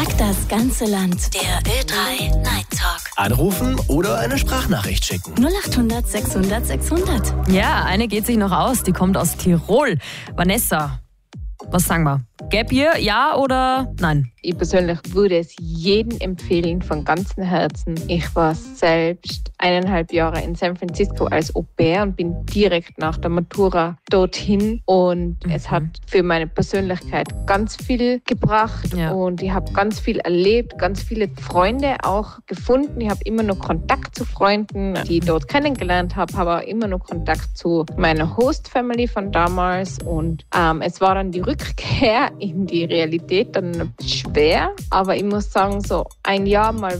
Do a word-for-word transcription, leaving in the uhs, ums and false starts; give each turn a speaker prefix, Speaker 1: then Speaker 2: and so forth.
Speaker 1: Fragt das ganze Land. Der Ö drei Night Talk.
Speaker 2: Anrufen oder eine Sprachnachricht schicken.
Speaker 1: null acht hundert sechshundert sechshundert.
Speaker 3: Ja, eine geht sich noch aus. Die kommt aus Tirol. Vanessa, was sagen wir? Gap Year, ja oder nein?
Speaker 4: Ich persönlich würde es jedem empfehlen, von ganzem Herzen. Ich war selbst eineinhalb Jahre in San Francisco als Au-pair und bin direkt nach der Matura dorthin. Und mhm. es hat für meine Persönlichkeit ganz viel gebracht. Ja. Und ich habe ganz viel erlebt, ganz viele Freunde auch gefunden. Ich habe immer noch Kontakt zu Freunden, die ich dort kennengelernt habe, habe auch immer noch Kontakt zu meiner Host-Family von damals. Und ähm, es war dann die Rückkehr in die Realität dann schwer, aber ich muss sagen, so ein Jahr mal